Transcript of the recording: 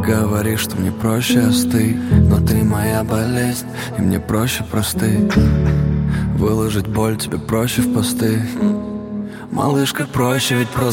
говоришь, что мне проще остыть, но ты моя болезнь, и мне проще простыть. Выложить боль тебе проще в посты. Малышка, проще, ведь просто